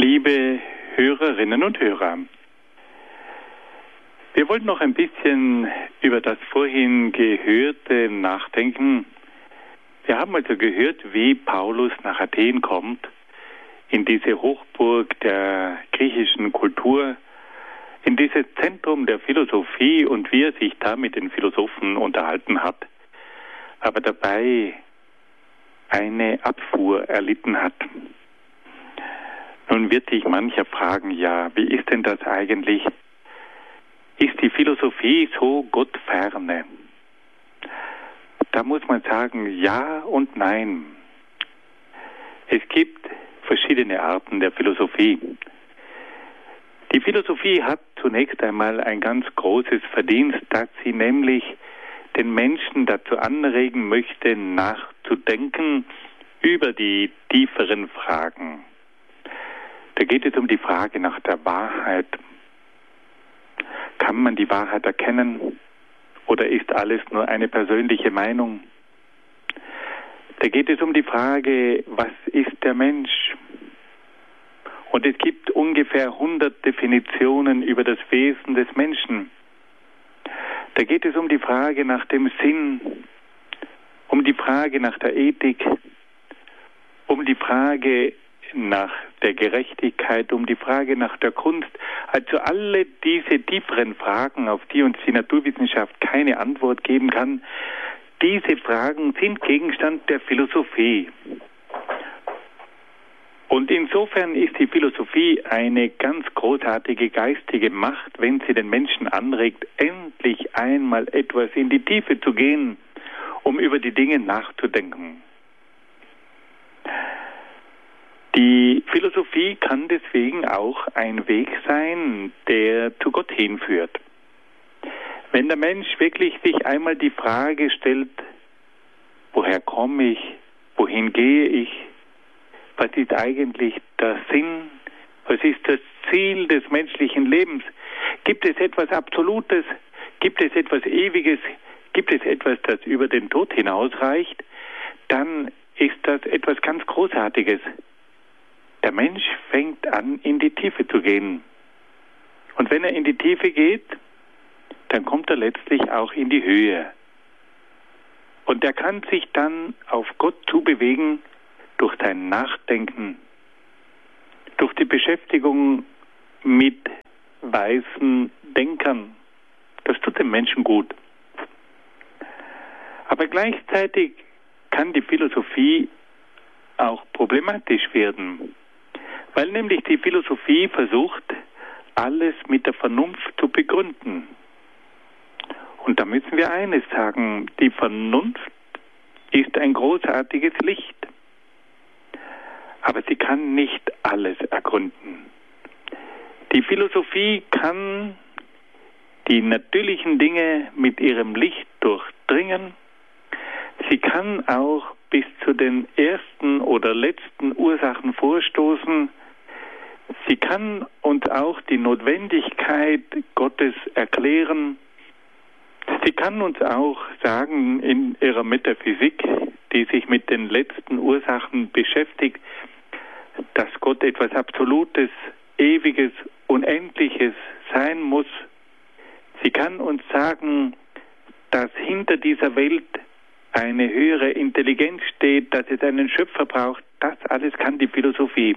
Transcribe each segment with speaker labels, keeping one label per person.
Speaker 1: Liebe Hörerinnen und Hörer, wir wollen noch ein bisschen über das vorhin Gehörte nachdenken. Wir haben also gehört, wie Paulus nach Athen kommt, in diese Hochburg der griechischen Kultur, in dieses Zentrum der Philosophie und wie er sich da mit den Philosophen unterhalten hat, aber dabei eine Abfuhr erlitten hat. Nun wird sich mancher fragen, ja, wie ist denn das eigentlich? Ist die Philosophie so gottferne? Da muss man sagen, ja und nein. Es gibt verschiedene Arten der Philosophie. Die Philosophie hat zunächst einmal ein ganz großes Verdienst, dass sie nämlich den Menschen dazu anregen möchte, nachzudenken über die tieferen Fragen. Da geht es um die Frage nach der Wahrheit. Kann man die Wahrheit erkennen oder ist alles nur eine persönliche Meinung? Da geht es um die Frage, was ist der Mensch? Und es gibt ungefähr 100 Definitionen über das Wesen des Menschen. Da geht es um die Frage nach dem Sinn, um die Frage nach der Ethik, um die Frage nach der Gerechtigkeit, um die Frage nach der Kunst. Also alle diese tieferen Fragen, auf die uns die Naturwissenschaft keine Antwort geben kann, diese Fragen sind Gegenstand der Philosophie. Und insofern ist die Philosophie eine ganz großartige geistige Macht, wenn sie den Menschen anregt, endlich einmal etwas in die Tiefe zu gehen, um über die Dinge nachzudenken. Die Philosophie kann deswegen auch ein Weg sein, der zu Gott hinführt. Wenn der Mensch wirklich sich einmal die Frage stellt, woher komme ich, wohin gehe ich, was ist eigentlich der Sinn, was ist das Ziel des menschlichen Lebens, gibt es etwas Absolutes, gibt es etwas Ewiges, gibt es etwas, das über den Tod hinausreicht, dann ist das etwas ganz Großartiges. Der Mensch fängt an, in die Tiefe zu gehen. Und wenn er in die Tiefe geht, dann kommt er letztlich auch in die Höhe. Und er kann sich dann auf Gott zubewegen durch sein Nachdenken, durch die Beschäftigung mit weisen Denkern. Das tut dem Menschen gut. Aber gleichzeitig kann die Philosophie auch problematisch werden, weil nämlich die Philosophie versucht, alles mit der Vernunft zu begründen. Und da müssen wir eines sagen, die Vernunft ist ein großartiges Licht, aber sie kann nicht alles ergründen. Die Philosophie kann die natürlichen Dinge mit ihrem Licht durchdringen. Sie kann auch bis zu den ersten oder letzten Ursachen vorstoßen. Sie kann uns auch die Notwendigkeit Gottes erklären. Sie kann uns auch sagen in ihrer Metaphysik, die sich mit den letzten Ursachen beschäftigt, dass Gott etwas Absolutes, Ewiges, Unendliches sein muss. Sie kann uns sagen, dass hinter dieser Welt eine höhere Intelligenz steht, dass es einen Schöpfer braucht. Das alles kann die Philosophie.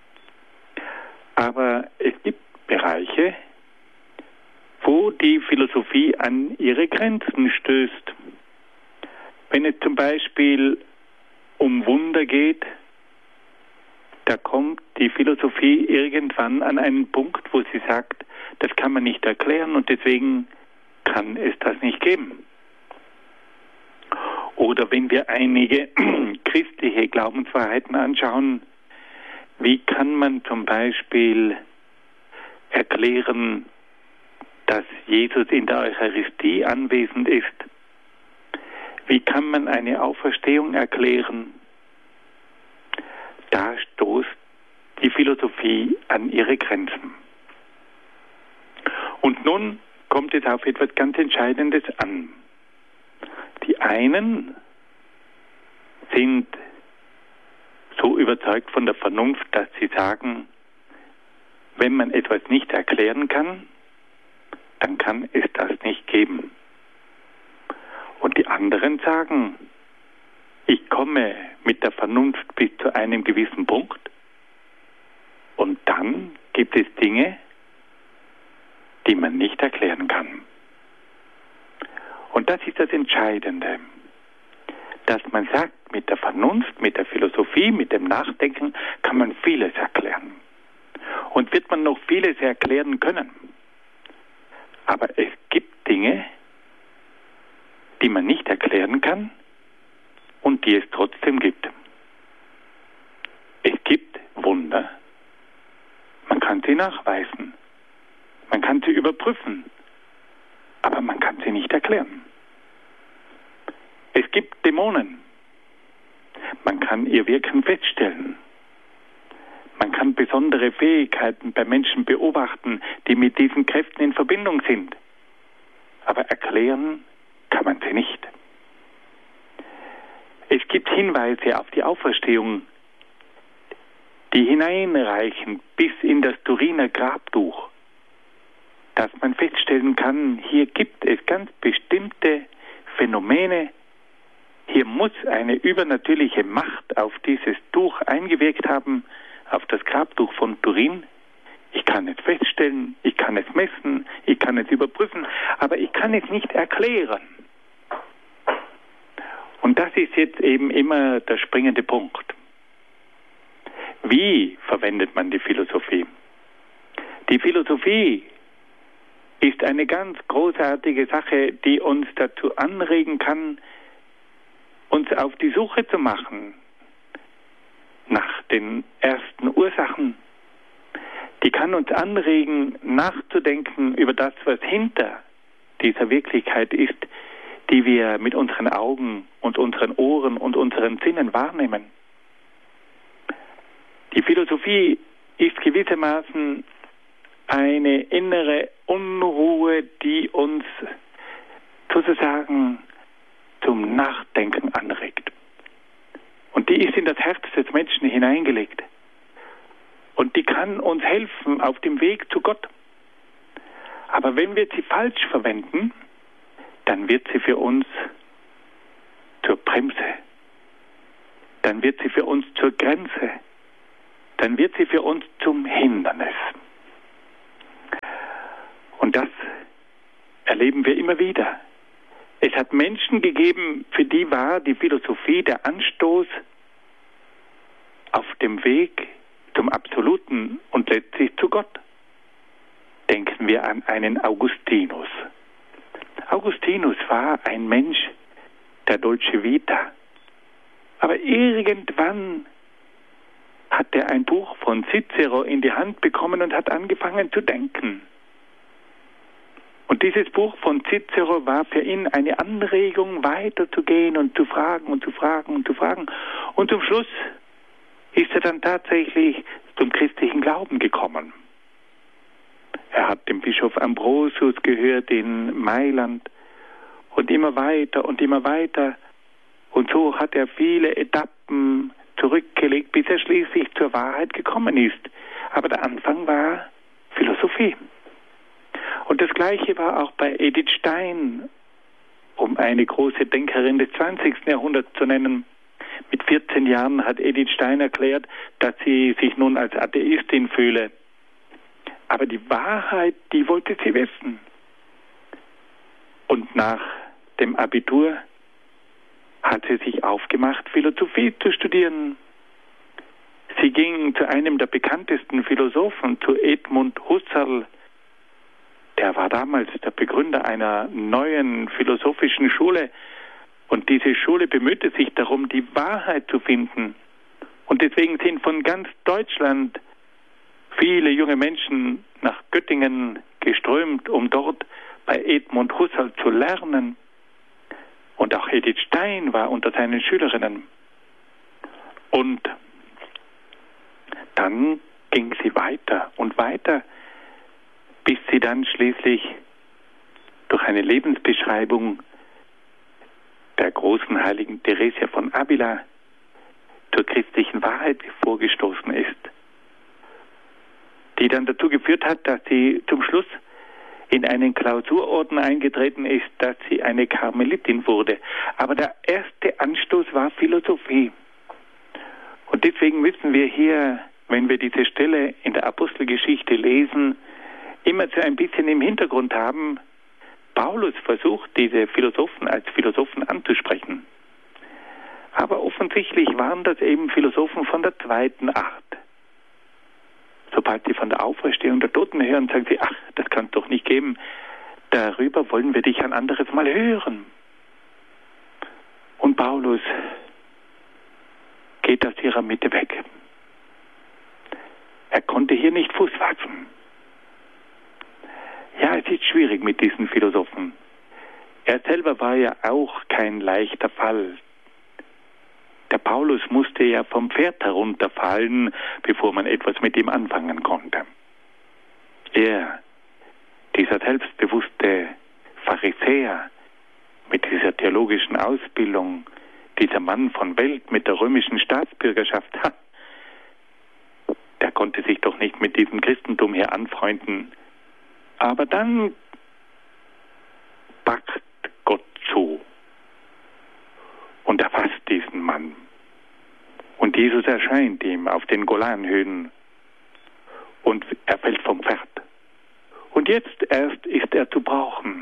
Speaker 1: Aber es gibt Bereiche, wo die Philosophie an ihre Grenzen stößt. Wenn es zum Beispiel um Wunder geht, da kommt die Philosophie irgendwann an einen Punkt, wo sie sagt, das kann man nicht erklären und deswegen kann es das nicht geben. Oder wenn wir einige christliche Glaubenswahrheiten anschauen, wie kann man zum Beispiel erklären, dass Jesus in der Eucharistie anwesend ist? Wie kann man eine Auferstehung erklären? Da stoßt die Philosophie an ihre Grenzen. Und nun kommt es auf etwas ganz Entscheidendes an. Die einen sind so überzeugt von der Vernunft, dass sie sagen, Wenn man etwas nicht erklären kann, dann kann es das nicht geben. Und die anderen sagen, ich komme mit der Vernunft bis zu einem gewissen Punkt und dann gibt es Dinge, die man nicht erklären kann. Und das ist das Entscheidende, dass man sagt, mit der Vernunft, mit der Philosophie, mit dem Nachdenken kann man vieles erklären. Und wird man noch vieles erklären können. Aber es gibt Dinge, die man nicht erklären kann und die es trotzdem gibt. Es gibt Wunder, man kann sie nachweisen, man kann sie überprüfen, aber man kann sie nicht erklären. Es gibt Dämonen, man kann ihr Wirken feststellen. Man kann besondere Fähigkeiten bei Menschen beobachten, die mit diesen Kräften in Verbindung sind. Aber erklären kann man sie nicht. Es gibt Hinweise auf die Auferstehung, die hineinreichen bis in das Turiner Grabtuch, dass man feststellen kann, hier gibt es ganz bestimmte Phänomene, hier muss eine übernatürliche Macht auf dieses Tuch eingewirkt haben, auf das Grabtuch von Turin. Ich kann es feststellen, ich kann es messen, ich kann es überprüfen, aber ich kann es nicht erklären. Und das ist jetzt eben immer der springende Punkt. Wie verwendet man die Philosophie? Die Philosophie ist eine ganz großartige Sache, die uns dazu anregen kann, uns auf die Suche zu machen nach den ersten Ursachen. Die kann uns anregen, nachzudenken über das, was hinter dieser Wirklichkeit ist, die wir mit unseren Augen und unseren Ohren und unseren Sinnen wahrnehmen. Die Philosophie ist gewissermaßen eine innere Unruhe, die uns sozusagen zum Nachdenken anregt. Und die ist in das Herz des Menschen hineingelegt. Und die kann uns helfen auf dem Weg zu Gott. Aber wenn wir sie falsch verwenden, dann wird sie für uns zur Bremse. Dann wird sie für uns zur Grenze. Dann wird sie für uns zum Hindernis. Und das erleben wir immer wieder. Es hat Menschen gegeben, für die war die Philosophie der Anstoß auf dem Weg zum Absoluten und letztlich zu Gott. Denken wir an einen Augustinus. Augustinus war ein Mensch der Dolce Vita. Aber irgendwann hat er ein Buch von Cicero in die Hand bekommen und hat angefangen zu denken. Und dieses Buch von Cicero war für ihn eine Anregung, weiterzugehen und zu fragen und zu fragen und zu fragen. Und zum Schluss ist er dann tatsächlich zum christlichen Glauben gekommen. Er hat dem Bischof Ambrosius gehört in Mailand und immer weiter und immer weiter. Und so hat er viele Etappen zurückgelegt, bis er schließlich zur Wahrheit gekommen ist. Aber der Anfang war Philosophie. Und das Gleiche war auch bei Edith Stein, um eine große Denkerin des 20. Jahrhunderts zu nennen. Mit 14 Jahren hat Edith Stein erklärt, dass sie sich nun als Atheistin fühle. Aber die Wahrheit, die wollte sie wissen. Und nach dem Abitur hat sie sich aufgemacht, Philosophie zu studieren. Sie ging zu einem der bekanntesten Philosophen, zu Edmund Husserl. Der war damals der Begründer einer neuen philosophischen Schule. Und diese Schule bemühte sich darum, die Wahrheit zu finden. Und deswegen sind von ganz Deutschland viele junge Menschen nach Göttingen geströmt, um dort bei Edmund Husserl zu lernen. Und auch Edith Stein war unter seinen Schülerinnen. Und dann ging sie weiter und weiter, bis sie dann schließlich durch eine Lebensbeschreibung der großen heiligen Theresia von Avila zur christlichen Wahrheit vorgestoßen ist. Die die dann dazu geführt hat, dass sie zum Schluss in einen Klausurorden eingetreten ist, dass sie eine Karmelitin wurde. Aber der erste Anstoß war Philosophie. Und deswegen müssen wir hier, wenn wir diese Stelle in der Apostelgeschichte lesen, immer so ein bisschen im Hintergrund haben, Paulus versucht, diese Philosophen als Philosophen anzusprechen. Aber offensichtlich waren das eben Philosophen von der zweiten Art. Sobald sie von der Auferstehung der Toten hören, sagen sie, ach, das kann es doch nicht geben. Darüber wollen wir dich ein anderes Mal hören. Und Paulus geht aus ihrer Mitte weg. Er konnte hier nicht Fuß fassen. Ja, es ist schwierig mit diesen Philosophen. Er selber war ja auch kein leichter Fall. Der Paulus musste ja vom Pferd herunterfallen, bevor man etwas mit ihm anfangen konnte. Er, dieser selbstbewusste Pharisäer mit dieser theologischen Ausbildung, dieser Mann von Welt mit der römischen Staatsbürgerschaft, der konnte sich doch nicht mit diesem Christentum hier anfreunden. Aber dann packt Gott zu und erfasst diesen Mann. Und Jesus erscheint ihm auf den Golanhöhen und er fällt vom Pferd. Und jetzt erst ist er zu brauchen.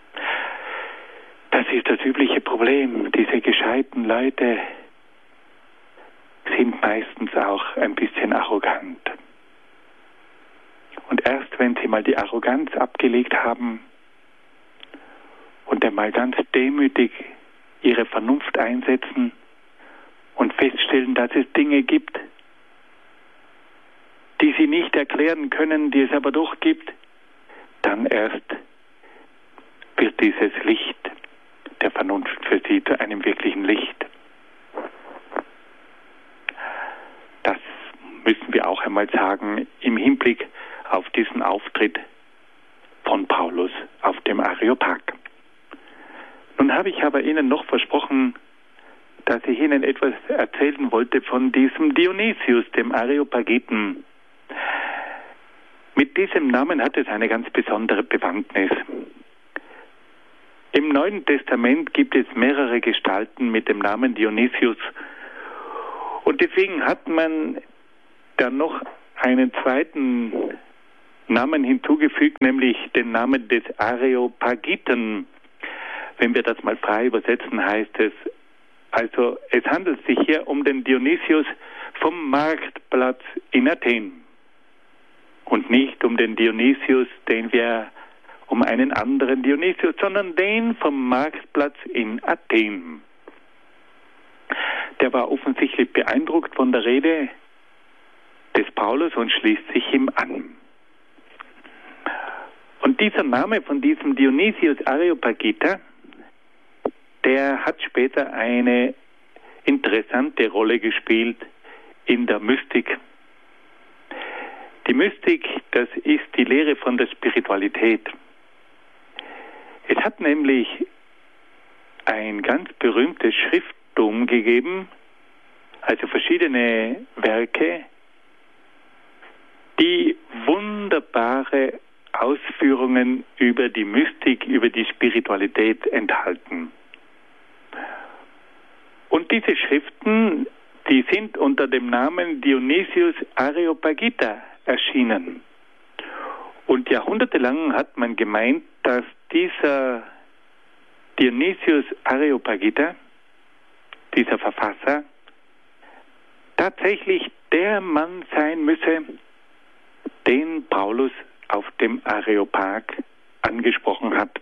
Speaker 1: Das ist das übliche Problem. Diese gescheiten Leute sind meistens auch ein bisschen arrogant. Und erst wenn sie mal die Arroganz abgelegt haben und einmal ganz demütig ihre Vernunft einsetzen und feststellen, dass es Dinge gibt, die sie nicht erklären können, die es aber doch gibt, dann erst wird dieses Licht der Vernunft für sie zu einem wirklichen Licht. Das müssen wir auch einmal sagen im Hinblick auf diesen Auftritt von Paulus auf dem Areopag. Nun habe ich aber Ihnen noch versprochen, dass ich Ihnen etwas erzählen wollte von diesem Dionysius, dem Areopagiten. Mit diesem Namen hat es eine ganz besondere Bewandtnis. Im Neuen Testament gibt es mehrere Gestalten mit dem Namen Dionysius. Und deswegen hat man dann noch einen zweiten Namen hinzugefügt, nämlich den Namen des Areopagiten. Wenn wir das mal frei übersetzen, heißt es, also es handelt sich hier um den Dionysius vom Marktplatz in Athen und nicht um den Dionysius, um einen anderen Dionysius, sondern den vom Marktplatz in Athen. Der war offensichtlich beeindruckt von der Rede des Paulus und schließt sich ihm an. Und dieser Name von diesem Dionysius Areopagita, der hat später eine interessante Rolle gespielt in der Mystik. Die Mystik, das ist die Lehre von der Spiritualität. Es hat nämlich ein ganz berühmtes Schrifttum gegeben, also verschiedene Werke, die wunderbare Ausführungen über die Mystik, über die Spiritualität enthalten. Und diese Schriften, die sind unter dem Namen Dionysius Areopagita erschienen. Und jahrhundertelang hat man gemeint, dass dieser Dionysius Areopagita, dieser Verfasser, tatsächlich der Mann sein müsse, den Paulus auf dem Areopag angesprochen hat.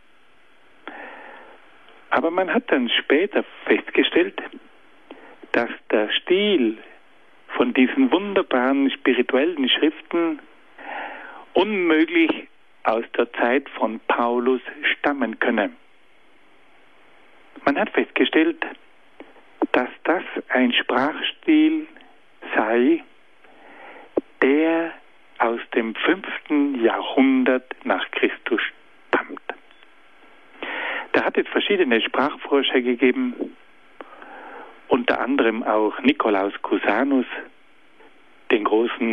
Speaker 1: Aber man hat dann später festgestellt, dass der Stil von diesen wunderbaren spirituellen Schriften unmöglich aus der Zeit von Paulus stammen könne. Man hat festgestellt, dass das ein Sprachstil sei, der aus dem 5. Jahrhundert nach Christus stammt. Da hat es verschiedene Sprachforscher gegeben, unter anderem auch Nikolaus Cusanus, den großen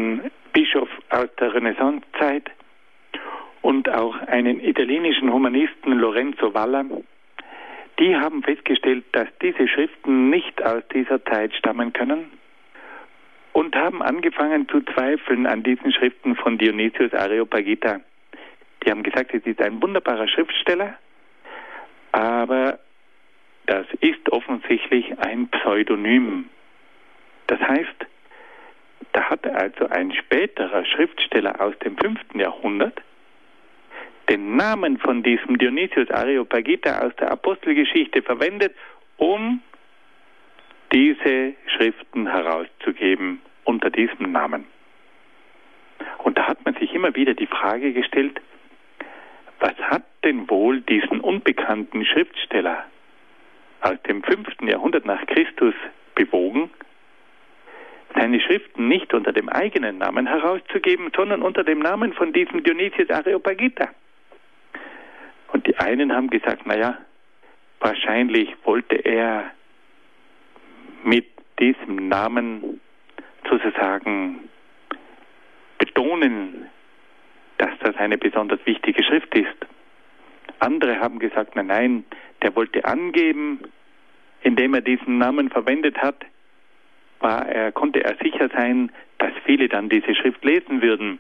Speaker 1: Bischof aus der Renaissancezeit und auch einen italienischen Humanisten, Lorenzo Valla, die haben festgestellt, dass diese Schriften nicht aus dieser Zeit stammen können und haben angefangen zu zweifeln an diesen Schriften von Dionysius Areopagita. Die haben gesagt, es ist ein wunderbarer Schriftsteller, aber das ist offensichtlich ein Pseudonym. Das heißt, da hat also ein späterer Schriftsteller aus dem 5. Jahrhundert den Namen von diesem Dionysius Areopagita aus der Apostelgeschichte verwendet, um diese Schriften herauszugeben unter diesem Namen. Und da hat man sich immer wieder die Frage gestellt, was hat denn wohl diesen unbekannten Schriftsteller aus dem 5. Jahrhundert nach Christus bewogen, seine Schriften nicht unter dem eigenen Namen herauszugeben, sondern unter dem Namen von diesem Dionysius Areopagita? Und die einen haben gesagt, wahrscheinlich wollte er mit diesem Namen sozusagen betonen, dass das eine besonders wichtige Schrift ist. Andere haben gesagt, nein, der wollte angeben, indem er diesen Namen verwendet hat, konnte er sicher sein, dass viele dann diese Schrift lesen würden.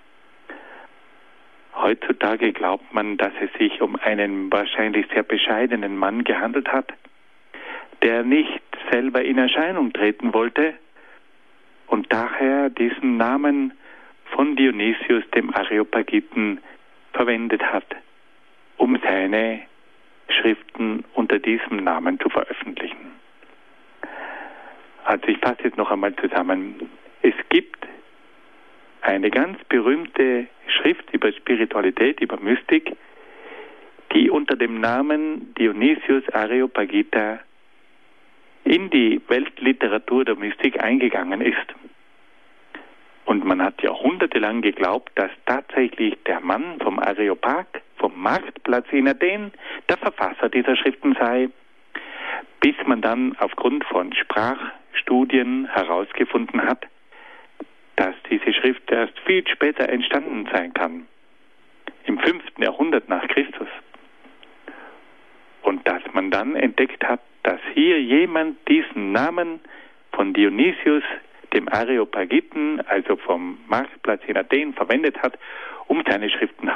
Speaker 1: Heutzutage glaubt man, dass es sich um einen wahrscheinlich sehr bescheidenen Mann gehandelt hat, der nicht selber in Erscheinung treten wollte und daher diesen Namen von Dionysius dem Areopagiten verwendet hat, um seine Schriften unter diesem Namen zu veröffentlichen. Also ich fasse jetzt noch einmal zusammen. Es gibt eine ganz berühmte Schrift über Spiritualität, über Mystik, die unter dem Namen Dionysius Areopagita in die Weltliteratur der Mystik eingegangen ist. Und man hat jahrhundertelang geglaubt, dass tatsächlich der Mann vom Areopag, vom Marktplatz in Athen, der Verfasser dieser Schriften sei, bis man dann aufgrund von Sprachstudien herausgefunden hat, dass diese Schrift erst viel später entstanden sein kann, im 5. Jahrhundert nach Christus. Und dass man dann entdeckt hat, dass hier jemand diesen Namen von Dionysius, dem Areopagiten, also vom Marktplatz in Athen, verwendet hat, um seine Schriften